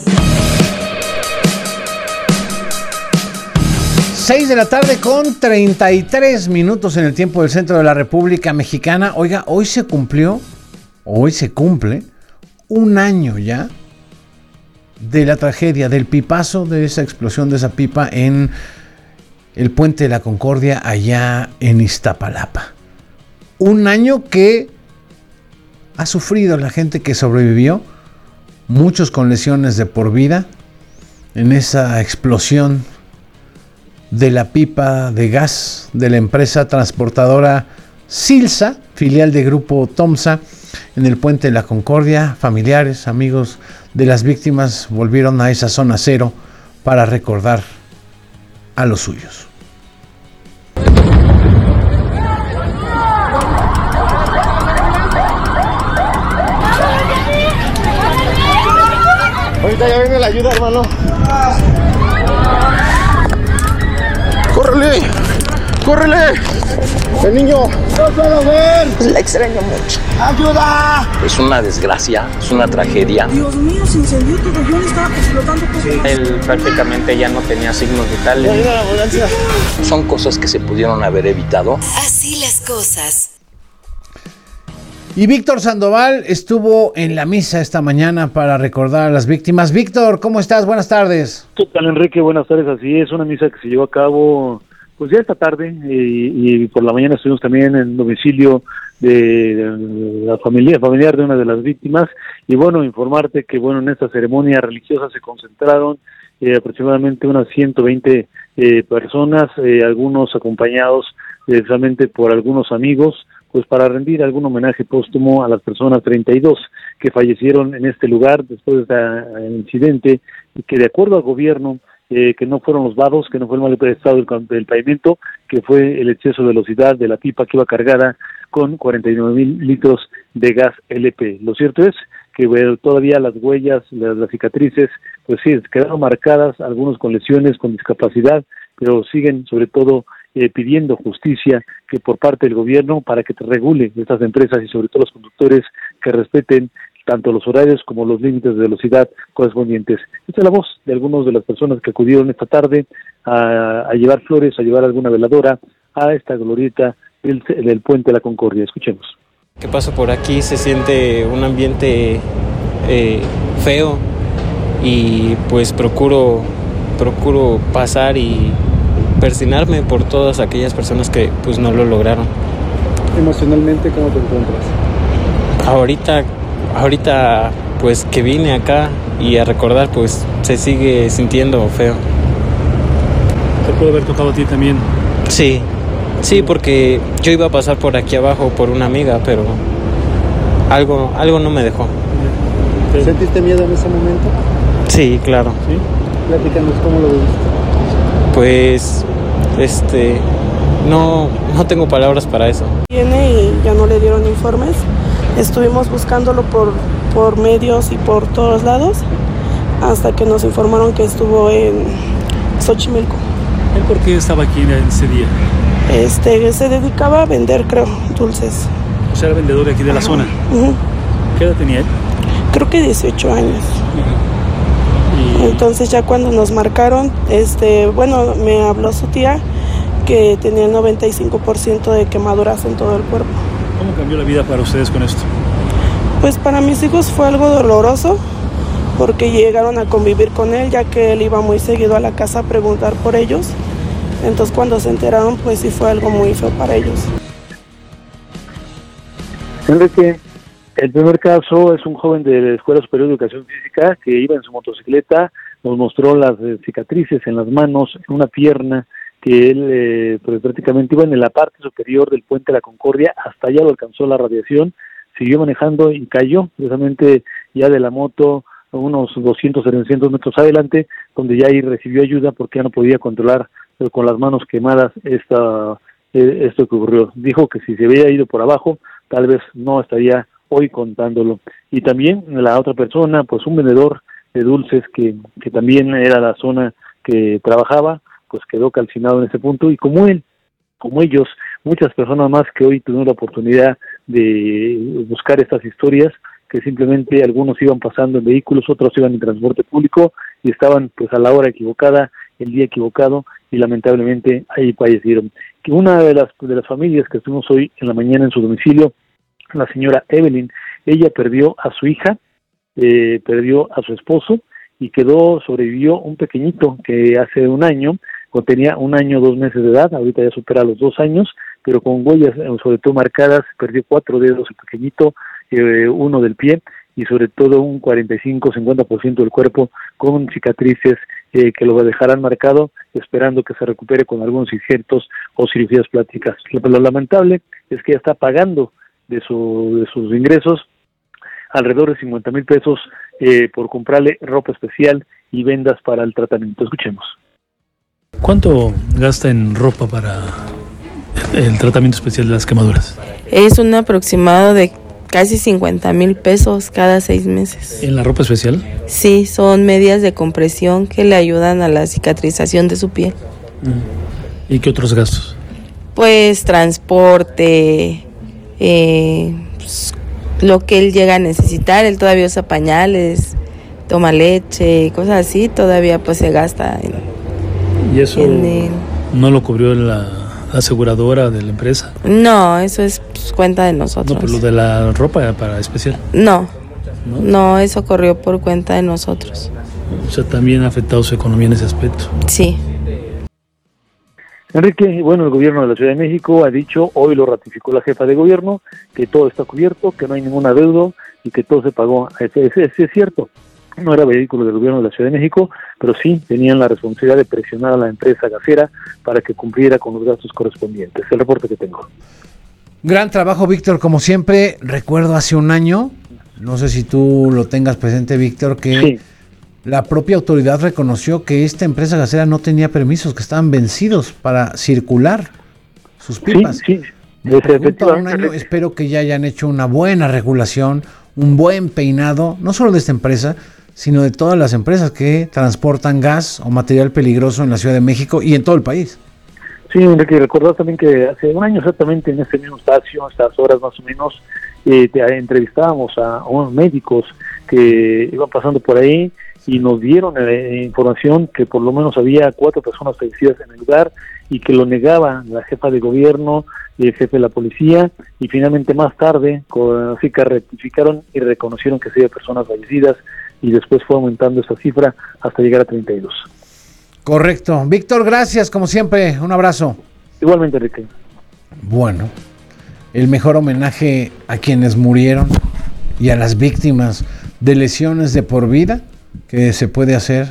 seis de la tarde con treinta y tres minutos en el tiempo del centro de la República Mexicana. Oiga, hoy se cumplió, hoy se cumple un año ya de la tragedia, del pipazo, de esa explosión de esa pipa en el Puente de la Concordia allá en Iztapalapa. Un año que ha sufrido la gente que sobrevivió, muchos con lesiones de por vida en esa explosión de la pipa de gas de la empresa transportadora Silsa, filial de Grupo Tomsa, en el Puente de la Concordia. Familiares, amigos de las víctimas volvieron a esa zona cero para recordar a los suyos. Ahorita ya viene la ayuda, hermano. ¡Córrele! ¡Córrele! ¡El niño! ¡No puedo ver! La extraño mucho. ¡Ayuda! Es una desgracia, es una tragedia. Dios mío, se incendió todo. Yo le estaba explotando todo. Sí. Él prácticamente ya no tenía signos vitales. ¡Ayuda a la ambulancia! Son cosas que se pudieron haber evitado. Así las cosas. Y Víctor Sandoval estuvo en la misa esta mañana para recordar a las víctimas. Víctor, ¿cómo estás? Buenas tardes. ¿Qué tal, Enrique? Buenas tardes. Así es, una misa que se llevó a cabo pues ya esta tarde y, y por la mañana estuvimos también en el domicilio de, de la familia familiar de una de las víctimas. Y bueno, informarte que bueno en esta ceremonia religiosa se concentraron eh, aproximadamente unas ciento veinte eh, personas, eh, algunos acompañados precisamente por algunos amigos, pues para rendir algún homenaje póstumo a las personas treinta y dos que fallecieron en este lugar después de este incidente, y que de acuerdo al gobierno, eh, que no fueron los vados, que no fue el mal estado del, del pavimento, que fue el exceso de velocidad de la pipa que iba cargada con cuarenta y nueve mil litros de gas L P. Lo cierto es que bueno, todavía las huellas, las, las cicatrices, pues sí, quedaron marcadas, algunos con lesiones, con discapacidad, pero siguen sobre todo Eh, pidiendo justicia que por parte del gobierno para que te regule estas empresas y sobre todo los conductores que respeten tanto los horarios como los límites de velocidad correspondientes. Esta es la voz de algunas de las personas que acudieron esta tarde a, a llevar flores, a llevar alguna veladora a esta glorieta del, del Puente de la Concordia. Escuchemos. Que paso por aquí se siente un ambiente eh, feo y pues procuro, procuro pasar y persignarme por todas aquellas personas que pues no lo lograron. Emocionalmente, ¿cómo te encuentras? Ahorita, ahorita pues que vine acá y a recordar, pues se sigue sintiendo feo. ¿Te puede haber tocado a ti también? Sí, sí, porque yo iba a pasar por aquí abajo por una amiga, pero algo, algo no me dejó. ¿Sentiste miedo en ese momento? Sí, claro. ¿Sí? Platícanos, ¿cómo lo viste? Pues, este, no, no tengo palabras para eso. Viene y ya no le dieron informes. Estuvimos buscándolo por, por medios y por todos lados hasta que nos informaron que estuvo en Xochimilco. ¿Él por qué estaba aquí en ese día? Este, se dedicaba a vender, creo, dulces. O sea, era vendedor de aquí de la Ajá. zona. Uh-huh. ¿Qué edad tenía él? Creo que dieciocho años. Uh-huh. Entonces ya cuando nos marcaron, este, bueno, me habló su tía que tenía el noventa y cinco por ciento de quemaduras en todo el cuerpo. ¿Cómo cambió la vida para ustedes con esto? Pues para mis hijos fue algo doloroso porque llegaron a convivir con él ya que él iba muy seguido a la casa a preguntar por ellos. Entonces cuando se enteraron pues sí fue algo muy feo para ellos. Enrique, el primer caso es un joven de la Escuela Superior de Educación Física que iba en su motocicleta, nos mostró las eh, cicatrices en las manos, en una pierna, que él eh, pues prácticamente iba en la parte superior del Puente de la Concordia, hasta allá lo alcanzó la radiación, siguió manejando y cayó precisamente ya de la moto a unos doscientos, trescientos metros adelante, donde ya ahí recibió ayuda porque ya no podía controlar eh, con las manos quemadas esta, eh, esto que ocurrió. Dijo que si se había ido por abajo, tal vez no estaría hoy contándolo. Y también la otra persona, pues un vendedor de dulces que, que también era la zona que trabajaba, pues quedó calcinado en ese punto, y como él, como ellos, muchas personas más que hoy tuvieron la oportunidad de buscar estas historias, que simplemente algunos iban pasando en vehículos, otros iban en transporte público y estaban pues a la hora equivocada, el día equivocado, y lamentablemente ahí fallecieron. Que una de las de las familias que estuvimos hoy en la mañana en su domicilio, la señora Evelyn, ella perdió a su hija, eh, perdió a su esposo, y quedó, sobrevivió un pequeñito que hace un año, o tenía un año, dos meses de edad, ahorita ya supera los dos años, pero con huellas sobre todo marcadas, perdió cuatro dedos el pequeñito, eh, uno del pie, y sobre todo un cuarenta y cinco, cincuenta por ciento del cuerpo con cicatrices eh, que lo dejarán marcado, esperando que se recupere con algunos injertos o cirugías plásticas. Lo, lo lamentable es que ya está pagando de, su, de sus ingresos alrededor de cincuenta mil pesos eh, por comprarle ropa especial y vendas para el tratamiento. Escuchemos. ¿Cuánto gasta en ropa para el tratamiento especial de las quemaduras? Es un aproximado de casi cincuenta mil pesos cada seis meses. ¿En la ropa especial? Sí, son medias de compresión que le ayudan a la cicatrización de su piel. ¿Y qué otros gastos? Pues transporte, eh, pues, lo que él llega a necesitar. Él todavía usa pañales, toma leche, cosas así, todavía pues se gasta en, ¿Y eso en el... no lo cubrió la aseguradora de la empresa? No, eso es pues, cuenta de nosotros. No, pero lo de la ropa para especial. No, no, no, eso corrió por cuenta de nosotros. O sea, también ha afectado su economía en ese aspecto. Sí. Enrique, bueno, el gobierno de la Ciudad de México ha dicho, hoy lo ratificó la jefa de gobierno, que todo está cubierto, que no hay ninguna deuda y que todo se pagó. Ese, ese, ese es cierto. No era vehículo del gobierno de la Ciudad de México, pero sí tenían la responsabilidad de presionar a la empresa gasera para que cumpliera con los gastos correspondientes. El reporte que tengo. Gran trabajo, Víctor, como siempre. Recuerdo hace un año, no sé si tú lo tengas presente, Víctor, que sí. La propia autoridad reconoció que esta empresa gasera no tenía permisos, que estaban vencidos para circular sus pipas. Sí, sí. Me pregunto, un año, espero que ya hayan hecho una buena regulación, un buen peinado, no solo de esta empresa, sino de todas las empresas que transportan gas o material peligroso en la Ciudad de México y en todo el país. Sí, Enrique, recordar también que hace un año exactamente en este mismo espacio, a estas horas más o menos, eh, te, entrevistábamos a, a unos médicos que iban pasando por ahí y nos dieron eh, información que por lo menos había cuatro personas fallecidas en el lugar y que lo negaba la jefa de gobierno y el jefe de la policía, y finalmente más tarde con, así que rectificaron y reconocieron que sí había personas fallecidas, y después fue aumentando esa cifra hasta llegar a treinta y dos. Correcto. Víctor, gracias, como siempre, un abrazo. Igualmente, Enrique. Bueno, el mejor homenaje a quienes murieron y a las víctimas de lesiones de por vida que se puede hacer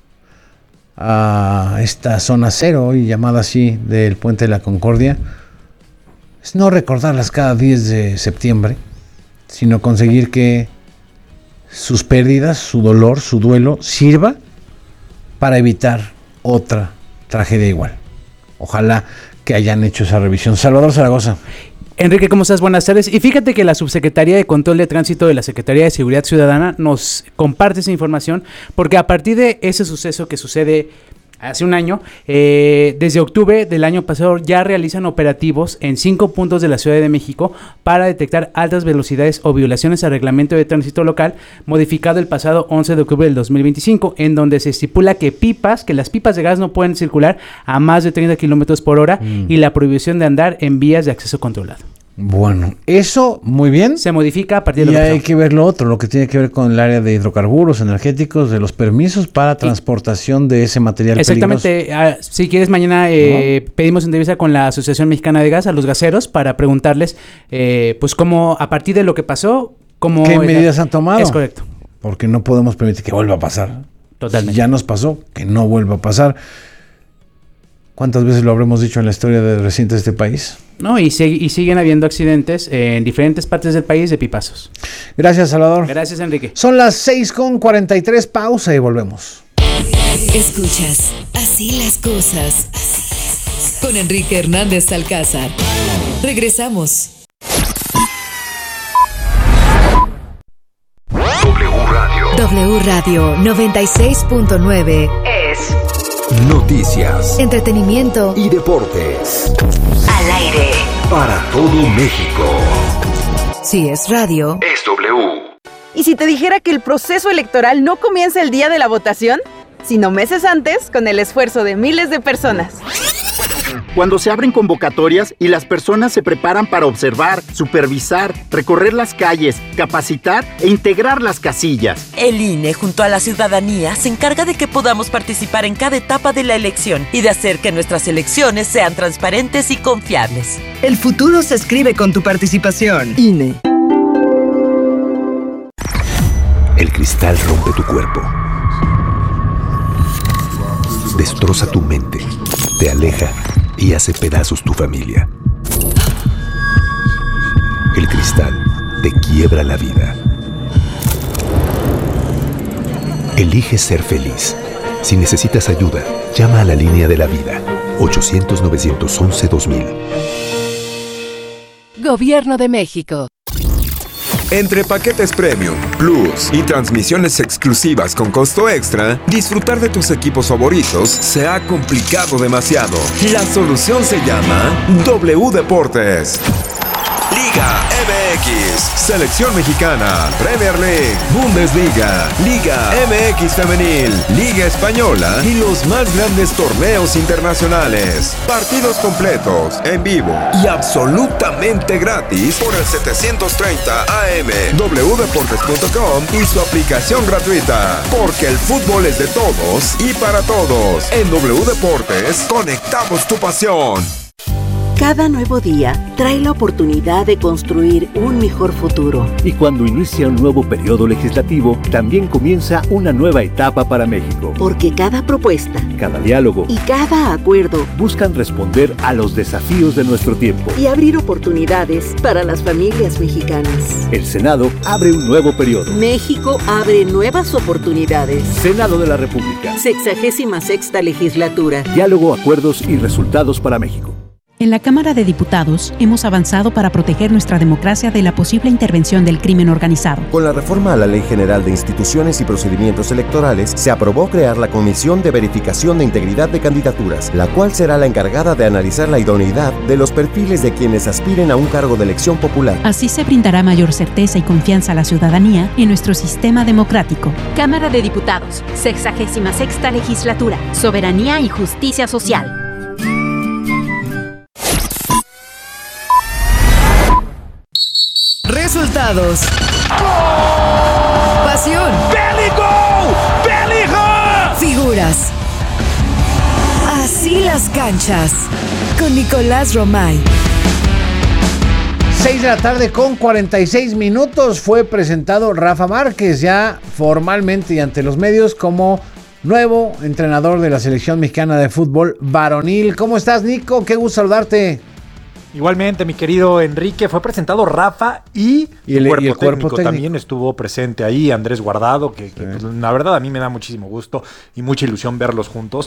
a esta zona cero, hoy llamada así, del Puente de la Concordia, es no recordarlas cada diez de septiembre, sino conseguir que sus pérdidas, su dolor, su duelo sirva para evitar otra tragedia igual. Ojalá que hayan hecho esa revisión. Salvador Zaragoza. Enrique, ¿cómo estás? Buenas tardes. Y fíjate que la Subsecretaría de Control de Tránsito de la Secretaría de Seguridad Ciudadana nos comparte esa información, porque a partir de ese suceso que sucede hace un año, eh, desde octubre del año pasado ya realizan operativos en cinco puntos de la Ciudad de México para detectar altas velocidades o violaciones al reglamento de tránsito local modificado el pasado once de octubre del dos mil veinticinco, en donde se estipula que pipas, que las pipas de gas no pueden circular a más de treinta kilómetros por hora mm. y la prohibición de andar en vías de acceso controlado. Bueno, eso muy bien. Se modifica a partir de y lo que hay pasó. que ver lo otro, lo que tiene que ver con el área de hidrocarburos energéticos, de los permisos para transportación de ese material Exactamente. peligroso. Uh, si quieres, mañana eh, no. pedimos entrevista con la Asociación Mexicana de Gas, a los gaseros, para preguntarles, eh, pues cómo, a partir de lo que pasó, cómo... ¿Qué medidas han tomado? Es correcto. Porque no podemos permitir que vuelva a pasar. Totalmente. Si ya nos pasó, que no vuelva a pasar. ¿Cuántas veces lo habremos dicho en la historia de reciente de este país? No, y, sig- y siguen habiendo accidentes en diferentes partes del país de pipazos. Gracias, Salvador. Gracias, Enrique. Son las seis con cuarenta y tres, pausa y volvemos. Escuchas Así las cosas con Enrique Hernández Alcázar. Regresamos. W Radio. W Radio noventa y seis punto nueve es Noticias, entretenimiento y deportes. Al aire. Para todo México. Si es radio, es W. ¿Y si te dijera que el proceso electoral no comienza el día de la votación, sino meses antes, con el esfuerzo de miles de personas? Cuando se abren convocatorias y las personas se preparan para observar, supervisar, recorrer las calles, capacitar e integrar las casillas. El I N E, junto a la ciudadanía, se encarga de que podamos participar en cada etapa de la elección y de hacer que nuestras elecciones sean transparentes y confiables. El futuro se escribe con tu participación. I N E. El cristal rompe tu cuerpo. Destroza tu mente. Te aleja y hace pedazos tu familia. El cristal te quiebra la vida. Elige ser feliz. Si necesitas ayuda, llama a la línea de la vida. ochocientos, novecientos once, dos mil. Gobierno de México. Entre paquetes Premium, Plus y transmisiones exclusivas con costo extra, disfrutar de tus equipos favoritos se ha complicado demasiado. La solución se llama W Deportes. Liga M X, Selección Mexicana, Premier League, Bundesliga, Liga M X Femenil, Liga Española y los más grandes torneos internacionales. Partidos completos, en vivo y absolutamente gratis por el setecientos treinta A M, w deportes punto com y su aplicación gratuita. Porque el fútbol es de todos y para todos. En W Deportes, conectamos tu pasión. Cada nuevo día trae la oportunidad de construir un mejor futuro. Y cuando inicia un nuevo periodo legislativo, también comienza una nueva etapa para México. Porque cada propuesta, cada diálogo y cada acuerdo buscan responder a los desafíos de nuestro tiempo y abrir oportunidades para las familias mexicanas. El Senado abre un nuevo periodo. México abre nuevas oportunidades. Senado de la República. Sexagésima sexta legislatura. Diálogo, acuerdos y resultados para México. En la Cámara de Diputados hemos avanzado para proteger nuestra democracia de la posible intervención del crimen organizado. Con la reforma a la Ley General de Instituciones y Procedimientos Electorales, se aprobó crear la Comisión de Verificación de Integridad de Candidaturas, la cual será la encargada de analizar la idoneidad de los perfiles de quienes aspiren a un cargo de elección popular. Así se brindará mayor certeza y confianza a la ciudadanía en nuestro sistema democrático. Cámara de Diputados, sexagésima sexta legislatura, soberanía y justicia social. Resultados. Pasión. ¡Bélico! ¡Bélico! Figuras. Así las canchas. Con Nicolás Romay. seis de la tarde con cuarenta y seis minutos fue presentado Rafa Márquez ya formalmente y ante los medios como nuevo entrenador de la selección mexicana de fútbol varonil. ¿Cómo estás, Nico? Qué gusto saludarte. Igualmente, mi querido Enrique, fue presentado Rafa y, y el, cuerpo, y el cuerpo técnico, técnico también estuvo presente ahí, Andrés Guardado, que, que sí. pues, la verdad a mí me da muchísimo gusto y mucha ilusión verlos juntos,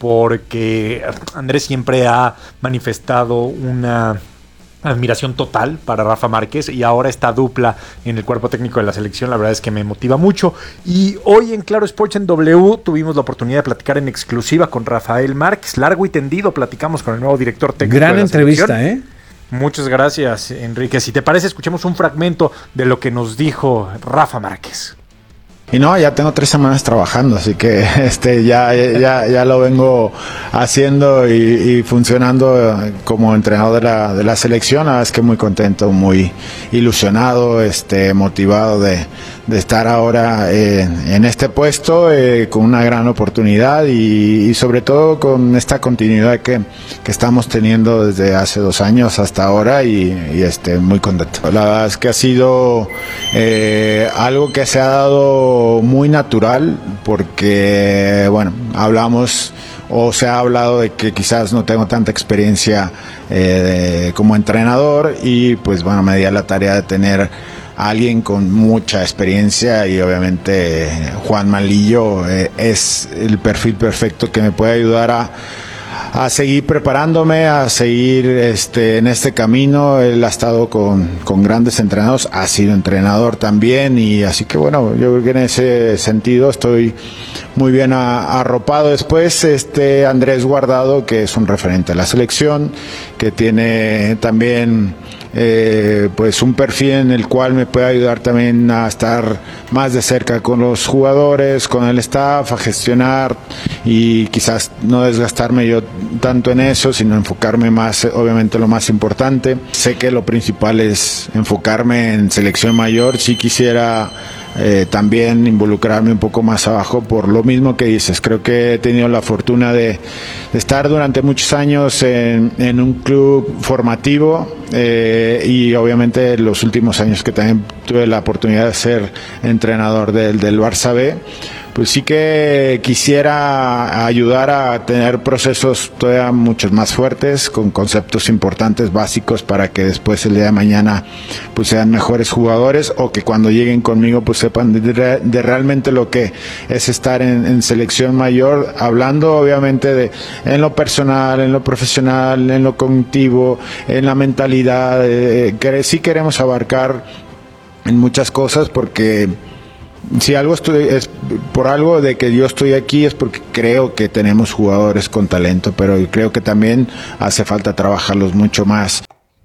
porque Andrés siempre ha manifestado una admiración total para Rafa Márquez, y ahora esta dupla en el cuerpo técnico de la selección, la verdad es que me motiva mucho. Y hoy en Claro Sports en W tuvimos la oportunidad de platicar en exclusiva con Rafael Márquez, largo y tendido platicamos con el nuevo director técnico. Gran de la entrevista, selección. ¿eh? Muchas gracias, Enrique. Si te parece, escuchemos un fragmento de lo que nos dijo Rafa Márquez. Y no, ya tengo tres semanas trabajando, así que este ya, ya, ya lo vengo haciendo y, y funcionando como entrenador de la, de la selección. La verdad es que muy contento, muy ilusionado, este, motivado de, de estar ahora eh, en este puesto eh, con una gran oportunidad y, y sobre todo con esta continuidad que, que estamos teniendo desde hace dos años hasta ahora y, y este, muy contento. La verdad es que ha sido eh, algo que se ha dado muy natural porque, bueno, hablamos o se ha hablado de que quizás no tengo tanta experiencia eh, de, como entrenador y pues bueno, me di a la tarea de tener a alguien con mucha experiencia y obviamente Juan Malillo eh, es el perfil perfecto que me puede ayudar a a seguir preparándome, a seguir este, en este camino. Él ha estado con, con grandes entrenadores, ha sido entrenador también y así que bueno, yo creo que en ese sentido estoy muy bien a, arropado. Después este Andrés Guardado, que es un referente de la selección, que tiene también Eh, pues un perfil en el cual me puede ayudar también a estar más de cerca con los jugadores, con el staff, a gestionar y quizás no desgastarme yo tanto en eso, sino enfocarme más, obviamente lo más importante. Sé que lo principal es enfocarme en selección mayor, si quisiera Eh, también involucrarme un poco más abajo por lo mismo que dices. Creo que he tenido la fortuna de, de estar durante muchos años en, en un club formativo eh, y obviamente los últimos años que también tuve la oportunidad de ser entrenador del, del Barça B, pues sí que quisiera ayudar a tener procesos todavía muchos más fuertes, con conceptos importantes, básicos, para que después el día de mañana pues sean mejores jugadores o que cuando lleguen conmigo pues sepan de, de realmente lo que es estar en, en selección mayor, hablando obviamente de en lo personal, en lo profesional, en lo cognitivo, en la mentalidad, eh, que sí queremos abarcar en muchas cosas porque si algo estoy, es por algo de que yo estoy aquí es porque creo que tenemos jugadores con talento, pero creo que también hace falta trabajarlos mucho más.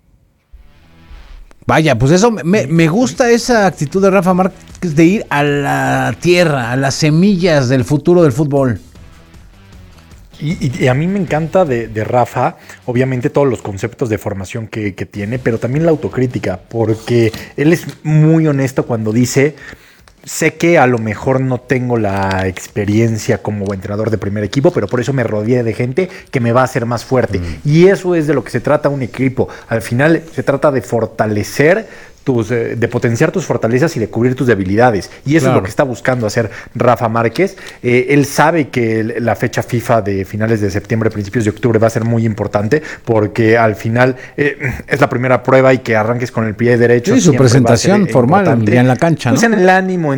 Vaya, pues eso, me, me gusta esa actitud de Rafa Márquez de ir a la tierra, a las semillas del futuro del fútbol. Y, y, y a mí me encanta de, de Rafa, obviamente todos los conceptos de formación que, que tiene, pero también la autocrítica, porque él es muy honesto cuando dice: sé que a lo mejor no tengo la experiencia como entrenador de primer equipo, pero por eso me rodeé de gente que me va a hacer más fuerte. Mm. Y eso es de lo que se trata un equipo. Al final se trata de fortalecer tus, de potenciar tus fortalezas y de cubrir tus debilidades. Y eso claro. es lo que está buscando hacer Rafa Márquez. Eh, él sabe que la fecha FIFA de finales de septiembre, principios de octubre va a ser muy importante porque al final eh, es la primera prueba y que arranques con el pie derecho. Sí, su presentación formal ya en la cancha, ¿no? Pues en el ánimo, en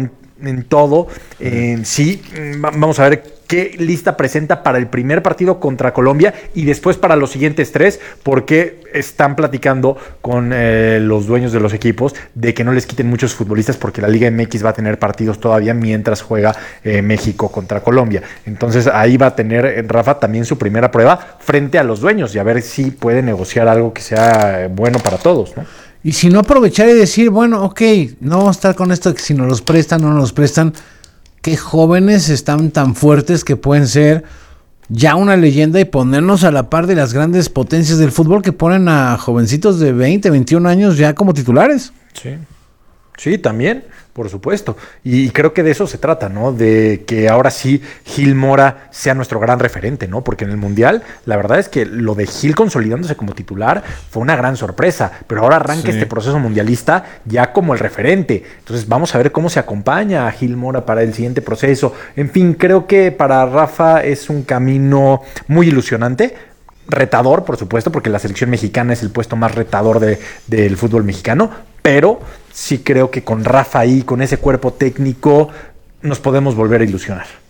en todo. Eh, sí, vamos a ver qué lista presenta para el primer partido contra Colombia y después para los siguientes tres, porque están platicando con eh, los dueños de los equipos de que no les quiten muchos futbolistas, porque la Liga M X va a tener partidos todavía mientras juega eh, México contra Colombia. Entonces ahí va a tener Rafa también su primera prueba frente a los dueños y a ver si puede negociar algo que sea bueno para todos, ¿no? Y si no, aprovechar y decir, bueno, ok, no vamos a estar con esto de que si nos los prestan o no nos los prestan. Qué jóvenes están tan fuertes que pueden ser ya una leyenda y ponernos a la par de las grandes potencias del fútbol que ponen a jovencitos de veinte, veintiún años ya como titulares. Sí, sí, también, por supuesto. Y creo que de eso se trata, ¿no? De que ahora sí Gil Mora sea nuestro gran referente, ¿no? Porque en el Mundial, la verdad es que lo de Gil consolidándose como titular fue una gran sorpresa, pero ahora arranca sí. este proceso mundialista ya como el referente. Entonces vamos a ver cómo se acompaña a Gil Mora para el siguiente proceso. En fin, creo que para Rafa es un camino muy ilusionante. Retador, por supuesto, porque la selección mexicana es el puesto más retador de, del fútbol mexicano, pero sí creo que con Rafa ahí, con ese cuerpo técnico, nos podemos volver a ilusionar.